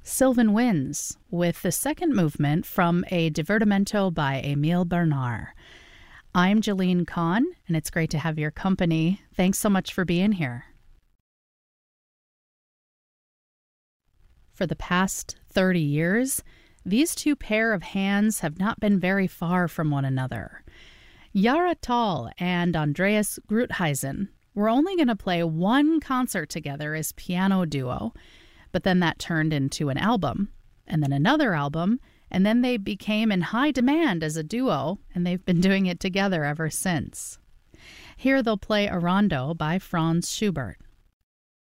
Sylvan Winds with the second movement from a Divertimento by Emile Bernard. I'm Jeline Kahn, and it's great to have your company. Thanks so much for being here. For the past 30 years, these two pair of hands have not been very far from one another. Jahre Thal and Andreas Gruithuisen were only going to play one concert together as piano duo, but then that turned into an album, and then another album, and then they became in high demand as a duo, and they've been doing it together ever since. Here they'll play a rondo by Franz Schubert.